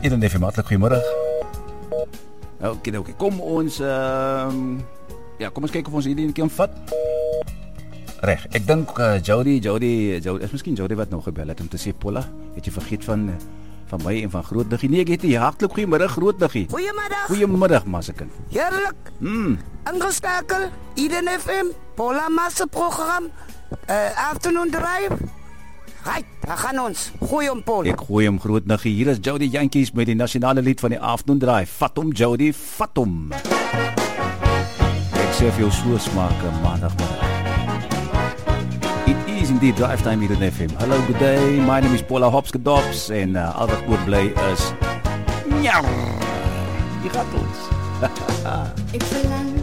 Eden FM, hartlik goeiemiddag. Okay. Kom ons kom ons kyk of ons hierdie een kan vat. Reg, ek dink Jody, is miskien Jody wat nog gebel het om te sê, Paula, het jy vergeet van my en van Grootdiggie? Nee, ek het nie. Hartlik goeiemiddag, Grootdiggie. Goeiemiddag, Massekind. Heerlik. Ingeskakel, Eden FM, Paula Masse program, Afternoon Drive. Right, daar gaan ons. Gooi hom, Paul. Ek gooi hom, Grootdiggie. Hier is Jody Jantjies met die nasionale lied van die Afternoon Drive. Vat hom, Jody, vat hom. Ek sê vir jou so smaak maandagmiddag. It is indeed drive time hier in FM. Hello, good day. My name is Paula Hopske-Dops en al wat oorbly is... Njauw. Die gaat ons. Ik verlang